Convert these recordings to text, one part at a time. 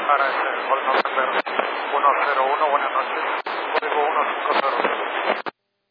Para ese Gol November 101, buenas noches. Código 150.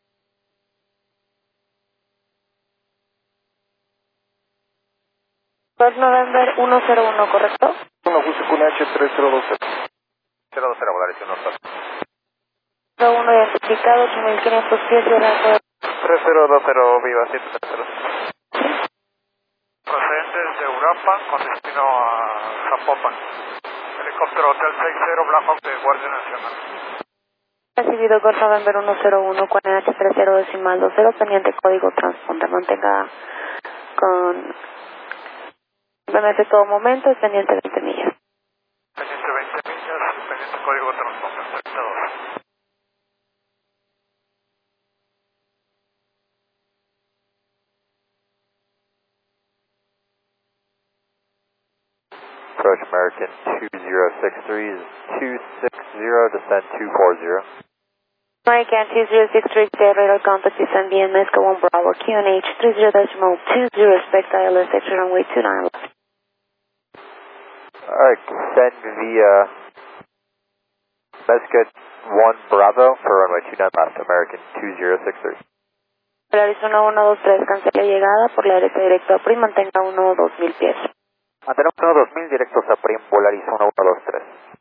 Gol November 101, ¿correcto? 1H3020. 020, Volaris 1 1 identificado, 8500 pies de rango de... 3020, viva 730. Procedente de Europa con destino a Zapopan. Helicóptero Hotel 60 Blackhawk de Guardia Nacional. Recibido Gol November 101, con NH30 pendiente código transponder. Mantenga con BMS todo momento, es pendiente 20 millas. Pendiente 20 millas, pendiente código transponder 32. Approach American 2063 is 260, descend 240. American 2063, radar contact descend BMS, go 1 Bravo, QNH 30.20, expect ILS, exit runway 29 left. Alright, send via Mesquite 1 Bravo for runway 29 left, American 2063. Polaris 1123, cancela llegada por la derecha directo a PRI, mantenga 1-2000 pies. Mantenemos 2000 directos a Prim, Polaris 1123.